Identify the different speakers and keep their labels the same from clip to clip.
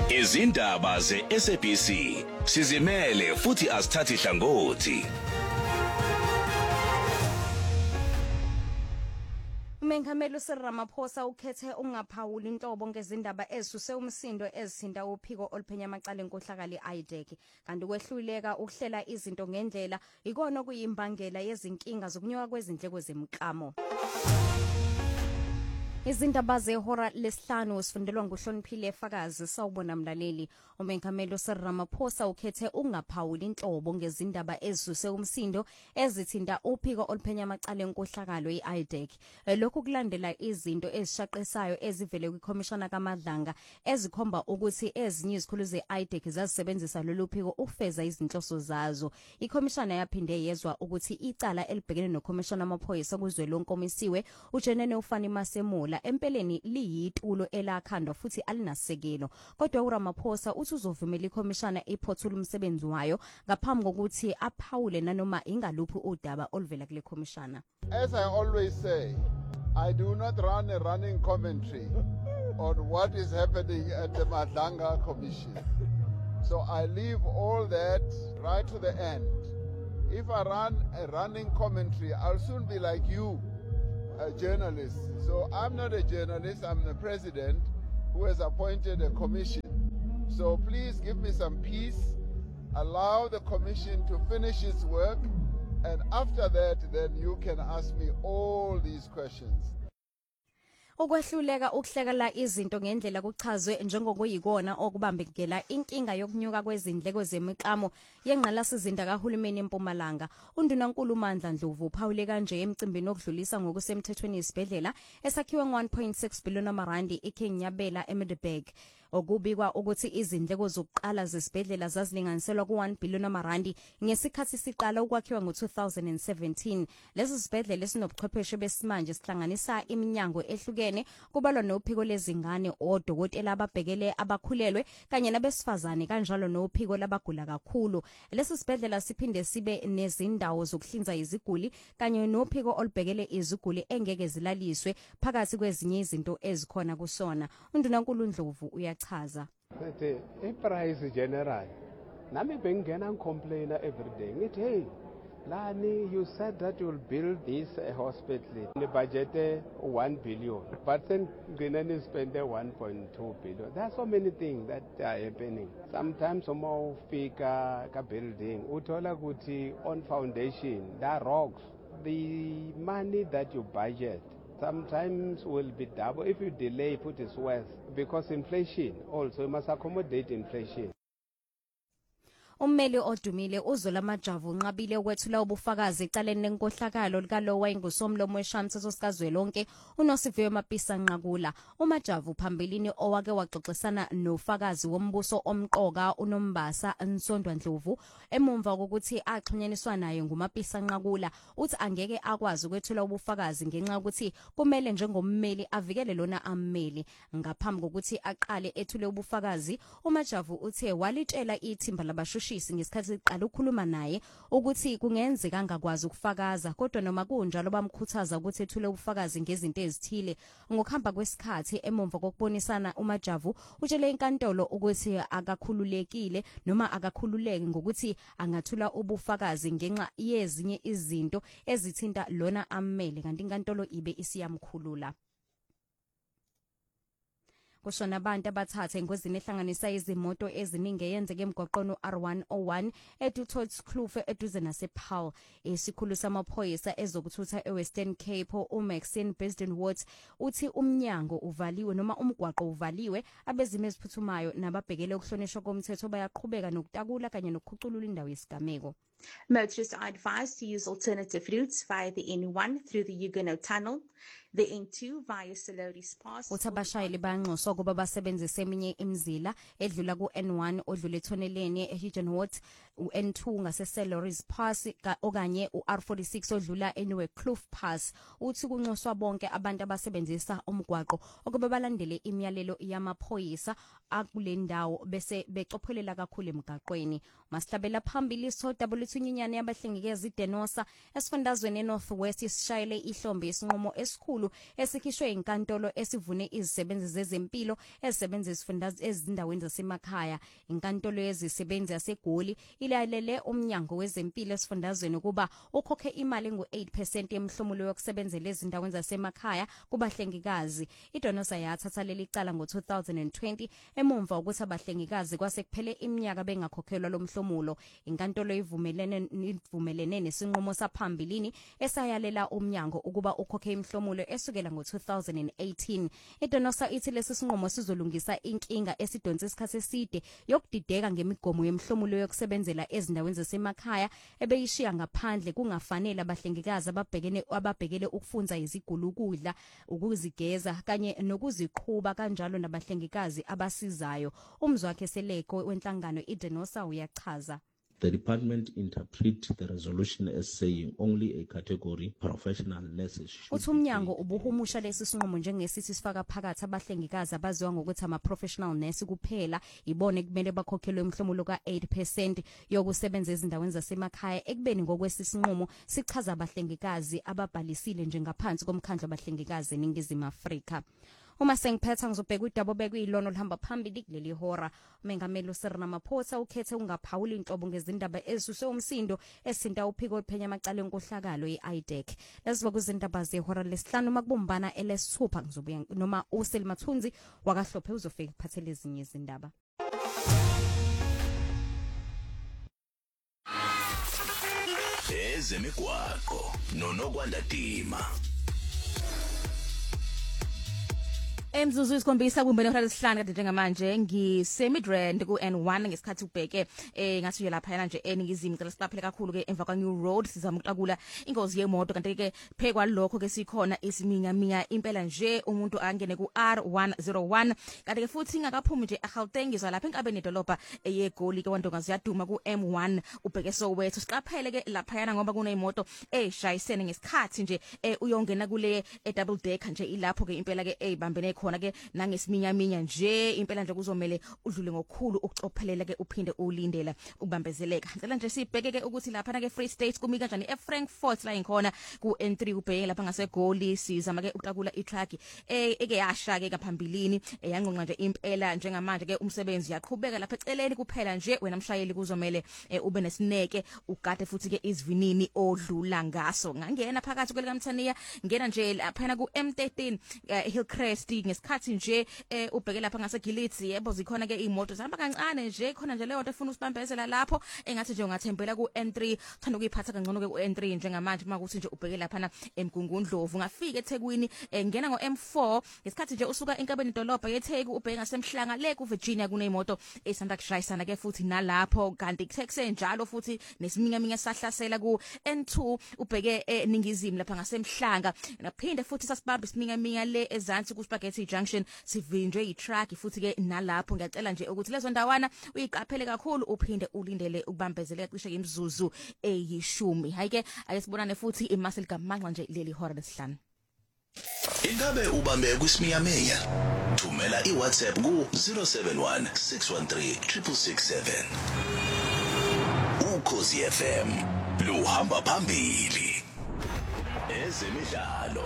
Speaker 1: Izindaba ze-SABC sizimele futhi asithathi hlangothi.
Speaker 2: Umengameli uCyril Ramaphosa ukhethe ungaphawula inhlobo ngezindaba ezisuse umsindo ezithinta uphiko oluphenya amacala enkohlakalo iIDEC kanti kwehluleka ukuhlela izinto ngendlela ikona kuyimbangela yezinkinga zokunyuka kwezindleko zemklamo. Izindaba zehora lesihlanu sifundelwa nguHloniphile Fakazi sawubona mlaleli. Umengameli uCyril Ramaphosa ukhethe ungaphawula inhlobo ngezindaba ezisuse umsindo ezithinta uphiko oluphenya amacala enkohlakalo iIDEC. Lokhu kulandela izinto ezishaqesayo ezivele kwikhomishana kaMadlanga ezikhomba ukuthi ezinye izikhulu zeIDEC zazisebenzisa lolu phiko ukufeza izinhloso zazo. Ikhomishana yaphinde yezwa ukuthi icala elibhekene nokhomishana amaphoyisa kuzwelonke omisiwe uJenene uFani Masemola empeleni liyitulo elakhandwa futhi alinasekelo. Kodwa uRamaphosa uthi uzovumela ikhomishana iphothula umsebenzi wayo ngaphambi kokuthi aphawule nanoma ingaluphi udaba oluvela kule khomishana.
Speaker 3: As I always say, I do not run a running commentary on what is happening at the Madlanga Commission. So I leave all that right to the end. If I run a running commentary, I'll soon be like you, a journalist. So I'm not a journalist, I'm the president who has appointed a commission. So please give me some peace, allow the commission to finish its work, and after that, then you can ask me all these questions.
Speaker 2: Ukwehluleka ukuhlekela izinto ngendlela kuchazwe njengokuyikona okubambekela inkinga yokunyuka kwezindleko zemiklamo yenqalasizinda kahulumeni eMpumalanga. UNdunankulu uMandla Ndlovu uphawule kanje emcimbini okudlulisa ngokusemthethweni isibhedlela esakhiwe ngo-1.6 billion rand eKing Nyabela eMiddelburg. Okubikwa ukuthi izindleko zokuqala zesibhedlela zazilinganiselwa ku1 billion rand ngesikhathi siqala ukwakhiwa ngo-2017. Lesi sibhedlela sinobuchwepheshe besimanje sihlanganisa iminyango ehlukene kubalwa nophiko lezingane, odokotela ababhekele abakhulelwe kanye nabesifazane kanjalo nophiko labagula kakhulu. Lesi sibhedlela siphinde sibe nezindawo zokuhlinza iziguli kanye nophiko olubhekele iziguli engeke zilaliswe phakathi kwezinye izinto ezikhona kusona. UNdunankulu Ndlovu uyachaza.
Speaker 4: Price general nami bengena ngicomplain every day ngithi hey Lani, you said that you'll build this hospital. The budget 1 billion, but then Grenani spent 1.2 billion. There are so many things that are happening. Sometimes more fika building. Utola guti on foundation. There are rocks. The money that you budget sometimes will be double. If you delay, put it worse. Because inflation also, you must accommodate inflation.
Speaker 2: Ummeli odumile uZola Majavu unqabile ukwethula ubufakazi ecaleni lenkohlakalo likalowa ingusomlomo weshamthetho sikazwelonke uNosiviwe Mapisa Nqakula. uMajavu phambilini owake waxoxisana nofakazi wombuso omqoka uNombasa Nsondwa Ndlovu emumva kokuthi axhunyaniswa naye nguMapisa Nqakula uthi angeke akwazi ukwethula ubufakazi ngenxa ukuthi kumele njengommeli avikele lona ammeli. Ngaphambi kokuthi aqale ethule ubufakazi uMajavu uthe walitshela ithimba labashushi ngesikhathi siqala ukukhuluma naye ukuthi kungenzeka angakwazi ukufakaza kodwa noma kunjalo bamkhuthaza ukuthi ethule ubufakazi ngezinto ezithile. Ngokuhamba kwesikhathi emumva kokubonisana uMajavu utshele inkantolo ukuthi akakhululekile noma akakhululeki ngokuthi angathula ubufakazi ngenxa yezinye izinto ezithinta lona ammeli kanti inkantolo ibe isiyamkhulula. Kushona abantu abathathe engozini ehlanganisa izimoto eziningi eyenzeke emgwaqweni R101 eDutoitskloof eduze nasePaarl. Isikhulu samaphoyisa ezokuthutha eWestern Cape uMaxine Beesdenwood uthi umnyango uvaliwe noma umgwaqo uvaliwe, abezimo eziphuthumayo nababhekele ukuhlonishwa komthetho bayaqhubeka nokutakula kanye nokukhuculula indawo yesigameko.
Speaker 5: Motorists are advised to use alternative routes via the N1 through the Huguenot Tunnel, the N2 via Soloris Pass.
Speaker 2: Utabashayeli bayanxuswa kuba basebenzise eminye imizila edlula ku-N1 odlula ethoneleni eHuguenot, u-N2 ngase Soloris Pass okanye u-R46 odlula eNewcloof Pass. Uthi kunxuswa bonke abantu abasebenzisa umgwaqo okuba balandele imiyalelo yamaphoyisa akule ndawo bese becophelela kakhulu emgaqweni. Masihlabela phambili isithoda bolithunyanyane yabahlengikazi iDenosa esifundazweni eNorthwest isishayele ihlombe isinqumo esikhulu esikhishwe inkantolo esivune izisebenzi zezempilo ezisebenza ezindaweni zasemakhaya. Inkantolo yezisebenzi yaseGoli ilalele umnyango wezempilo esifundazweni ukuba ukhokhe imali ngo-8% yemhlomulo yokusebenzela ezindaweni zasemakhaya kubahlengikazi. iDenosa yathatha leli cala ngo-2020 emumva ukuthi abahlengikazi kwasekuphele iminyaka bengakhokhelwa lo mhlomulo. Inkantolo ivumelene nesinqumo saphambilini esayalela umnyango ukuba ukhokhe imhlomulo esukela ngo-2018. iDenosa ithi lesi sinqumo sizolungisa inkinga esidonse isikhathi eside yokudideka ngemigomo yemhlomulo yokusebenzela ezindaweni zasemakhaya ebeyishiya ngaphandle kungafanele abahlengikazi ababhekele ukufunza iziguli ukudla, ukuzigeza kanye nokuziqhuba kanjalo nabahlengikazi abasizayo. Umzwakhe Seleko wenhlangano iDenosa uyachaza.
Speaker 6: The department interpret the resolution as saying only a category professional nurses should.
Speaker 2: Umnyango ubuhumusha lesi sinqumo njengesithi sifaka phakathi abahlengikazi abaziwa ngokuthi ama-professional nurse kuphela ibone kumele bakhokhelwe umhlomulo ka-8% yokusebenza ezindaweni zasemakhaya ekubeni ngokwesisinqumo sichaza abahlengikazi ababhalisile njengaphansi komkhandlu abahlengikazi eNingizimu Afrika. Uma sengiphetha ngizobheka udaba bekuyilona olihamba phambili kuleli hora. Umengameli uCyril Ramaphosa ukhethe ungaphawula inhlobo ngezindaba ezisuse umsindo esinta uphiko oluphenya amacala enkohlakalo iIDEC. Lesiba kuzindaba zehora lesihlanu makubumbana elesithupha ngizobuya noma uSel Mathunzi wakahlophe uzofika kuphathele ezinye izindaba.
Speaker 1: Ezemigwaqo noNokwanda Dima.
Speaker 7: Emzuzu isikhombisa kumbene hora lesihlanu kade njengamanje ngise-Midrand ku-N1 ngesikhathi ubheke ngathi nje lapha yana nje eningizimu cela siqaphele kakhulu ke emva kwa New Road sizama ukuqakula ingozi yemoto kanti ke phekwa lokho ke sikhona isiminya impela nje umuntu angene ku R101 kanti ke futhi ingakaphumi nje eGauteng izwa lapha enkabeni edolobha eyeGoli ke wandongazi yaduma ku M1 ubheke Soweto siqaphele ke lapha yana ngoba kuneyimoto eshayisene ngesikhathi nje uyongena kule double decker nje ilapho ke impela ke ebambene khona ke nangesiminyaminya nje impela nje kuzomela udlule ngokukhulu ukucophelela ke uphinde ulindela ukubambezeleka. Ngicela nje sibheke ke ukuthi lapha na ke Free State kumi kanjani eFrankfurt la inkhona ku N3 ubheke lapha ngaseGoli sizama ke uqakula itrack eke yasha ke kaphambilini yanqonqa nje impela njengamanje ke umsebenzi yaqhubeka lapha eceleni kuphela nje wena mshayeli kuzomela ube nesineke ugade futhi ke izivinini odlula ngaso. Ngangena phakathi kwelikamthaniya ngena nje lapha na ku M13 Hillcrest ngesikhathi nje ubheke lapha ngaseGilitsi yebo zikhona ke imoto zihamba kancane nje khona nje leyo nto efuna usibambezela lapho engathi nje ungathembela ku N3 thanda ukuyiphatha kangcono ke ku N3 njengamanje makuthi nje ubheke lapha na eMgungundlovu ngafika eThekwini ngena ngo M4 ngesikhathi nje usuka enkabeni dolobha yeTheku ubheke ngasemhlanga le ku Virginia kunemoto esanda kushayisana ke futhi nalapho kanti kuthekse njalo futhi nesiminyaminya sahlasela ku N2 ubheke eningizimu lapha ngasemhlanga naphinde futhi sasibamba isiminyaminya le ezansi ku Spaghetti Junction sivinjwe itrack futhi ke nalapho ngiyacela nje ukuthi lezo ndawana uyiqaphele kakhulu uphinde ulindele ukubambezeleka cishe imizuzu eyishumi. Hayike ake sibonane futhi iMarcel Gamanqa nje leli hora lesihlanu.
Speaker 1: Ingabe ubambe kwisiminyaminya? Thumela iWhatsApp ku 071 613 667. Ukhosi FM luhamba phambili. Ezemidlalo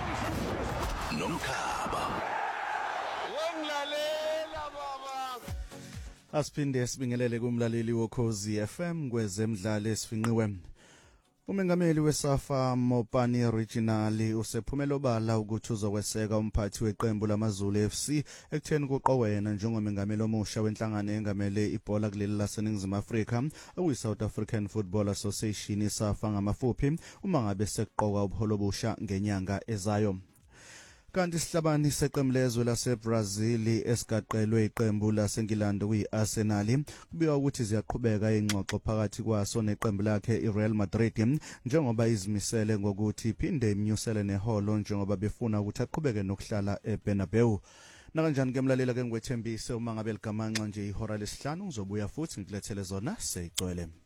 Speaker 1: nomkhaba.
Speaker 3: Wenglalela baba.
Speaker 8: Asiphinde sibingelele kumlaleli wokhozi FM kwezemidlalo esifinqiwe. Umengameli weSAFA Mopani Regional usephumela obala ukuthi uzokweseka umphathi weqembu lamaZulu FC ekutheni kuqowena njengomengameli omusha wenhlangano engamele ibhola kuleli laseNingizimu Afrika okuyiSouth African Football Association iSAFA ngamafuphi uma ngabe sekuqoka ubuholo obusha ngenyanga ezayo. Kanti isihlabani seqembu lezwe laseBrazil esigaqelwe iqembu laseNgilandi kuyiArsenal kubika ukuthi ziyaqhubeka ingxoxo phakathi kwaso neqembu lakhe iReal Madrid njengoba izimisele ngokuthi iphinde imnyusele neholo njengoba befuna ukuthi aqhubeke nokuhlala eBernabeu. Nakanjani ke mlalela ke ngwethembise uma ngabe ligamanxa nje ihora lesihlanu uzobuya futhi ngikulethele zona seyigcwele.